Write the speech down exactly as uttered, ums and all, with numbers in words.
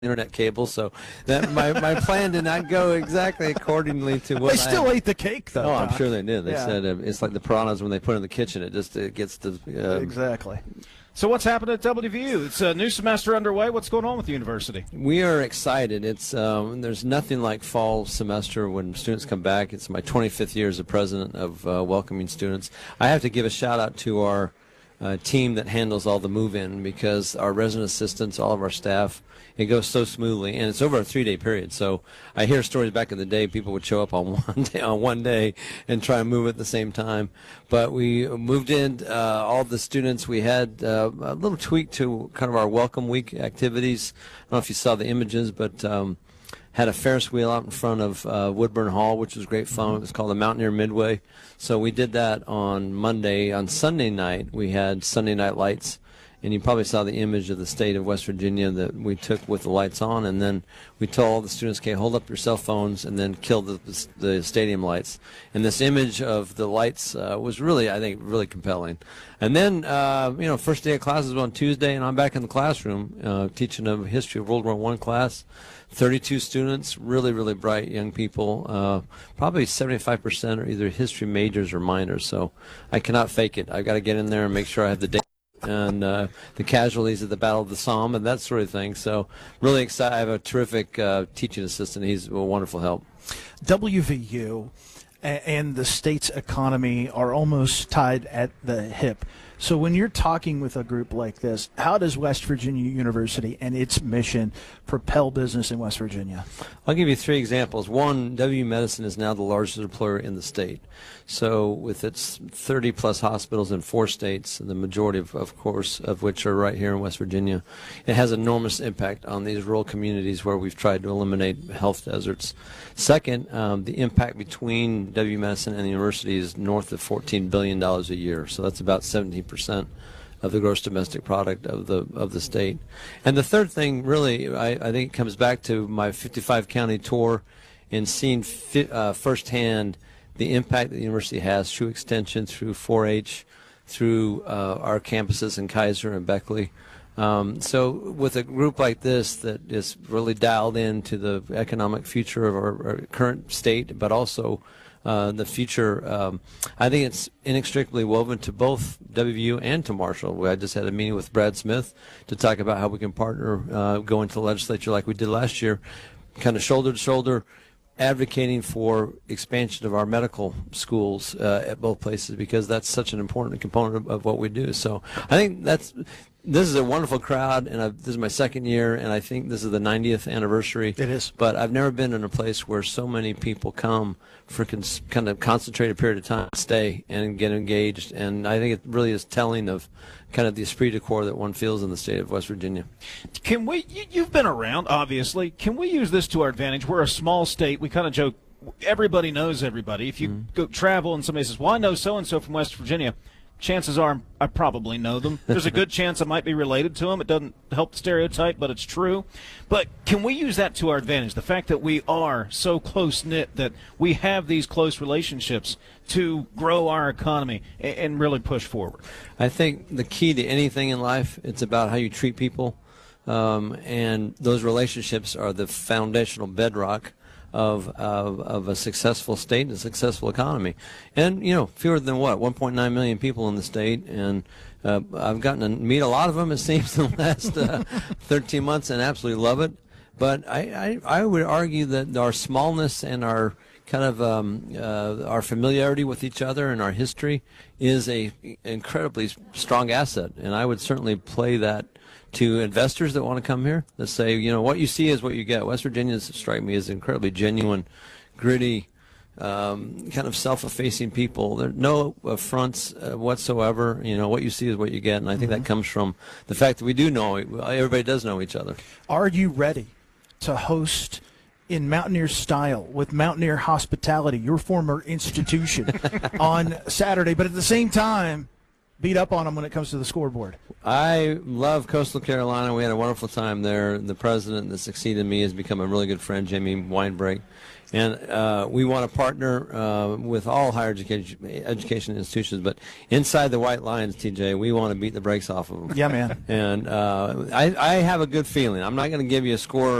internet cable, so that my, my plan did not go exactly accordingly to what they still I, ate the cake, though. Oh, I'm Doc. sure they did. They yeah. said uh, it's like the piranhas when they put it in the kitchen. It just it gets the uh, exactly. So what's happened at W V U? It's a new semester underway. What's going on with the university? We are excited. It's um, there's nothing like fall semester when students come back. It's my twenty-fifth year as the president of uh, welcoming students. I have to give a shout out to our uh, team that handles all the move-in, because our resident assistants, all of our staff, it goes so smoothly, and it's over a three-day period. So I hear stories back in the day, people would show up on one day, on one day and try and move at the same time. But we moved in uh, all the students. We had uh, a little tweak to kind of our welcome week activities. I don't know if you saw the images, but um, had a Ferris wheel out in front of uh, Woodburn Hall, which was great fun. It was called the Mountaineer Midway. So we did that on Monday. On Sunday night, we had Sunday Night Lights. And you probably saw the image of the state of West Virginia that we took with the lights on, and then we told all the students, okay, hold up your cell phones and then kill the, the stadium lights. And this image of the lights uh, was really, I think, really compelling. And then, uh, you know, first day of classes was on Tuesday, and I'm back in the classroom uh, teaching a history of World War One class. thirty-two students, really, really bright young people. Uh, probably seventy-five percent are either history majors or minors, so I cannot fake it. I've got to get in there and make sure I have the data and uh, the casualties of the Battle of the Somme and that sort of thing. So really excited. I have a terrific uh, teaching assistant. He's a wonderful help. W V U and the state's economy are almost tied at the hip. So when you're talking with a group like this, how does West Virginia University and its mission propel business in West Virginia? I'll give you three examples. One, W V U Medicine is now the largest employer in the state. So with its thirty plus hospitals in four states, the majority of, of course, of which are right here in West Virginia, it has enormous impact on these rural communities where we've tried to eliminate health deserts. Second, um, the impact between W V U Medicine and the university is north of fourteen billion dollars a year. So that's about seventeen percent of the gross domestic product of the of the state. And the third thing, really, I, I think it comes back to my fifty-five county tour and seeing fi uh, firsthand the impact that the university has through extension, through four H, through uh, our campuses in Kaiser and Beckley. Um, so with a group like this that is really dialed into the economic future of our, our current state, but also uh, the future, um, I think it's inextricably woven to both W V U and to Marshall. I just had a meeting with Brad Smith to talk about how we can partner, uh, go into the legislature like we did last year, kind of shoulder to shoulder, advocating for expansion of our medical schools uh, at both places, because that's such an important component of, of what we do. So I think that's this is a wonderful crowd, and I've, this is my second year, and I think this is the ninetieth anniversary. It is. But I've never been in a place where so many people come for cons kind of concentrated period of time, stay and get engaged, and I think it really is telling of kind of the esprit de corps that one feels in the state of West Virginia. Can we, you, you've been around, obviously. Can we use this to our advantage? We're a small state. We kind of joke, everybody knows everybody. If you mm-hmm. go travel and somebody says, well, I know so-and-so from West Virginia, chances are I probably know them. There's a good chance I might be related to them. It doesn't help the stereotype, but it's true. But can we use that to our advantage? The fact that we are so close-knit, that we have these close relationships to grow our economy and, and really push forward. I think the key to anything in life, it's about how you treat people. Um, and those relationships are the foundational bedrock Of, of of a successful state and a successful economy. And you know, fewer than what, one point nine million people in the state, and uh, I've gotten to meet a lot of them, it seems, in the last uh, thirteen months, and absolutely love it. But I, I I would argue that our smallness and our kind of um, uh, our familiarity with each other and our history is a incredibly strong asset, and I would certainly play that to investors that want to come here, that say, you know, what you see is what you get. West Virginians strike me as incredibly genuine, gritty, um, kind of self-effacing people. There are no affronts uh, whatsoever. You know, what you see is what you get, and I think mm-hmm. that comes from the fact that we do know, everybody does know each other. Are you ready to host in Mountaineer style with Mountaineer Hospitality, your former institution, on Saturday, but at the same time, beat up on them when it comes to the scoreboard? I love Coastal Carolina. We had a wonderful time there. The president that succeeded me has become a really good friend, Jamie Weinbrink. And uh, we want to partner uh, with all higher education, education institutions. But inside the white lines, T J, we want to beat the brakes off of them. Yeah, man. And uh, I, I have a good feeling. I'm not going to give you a score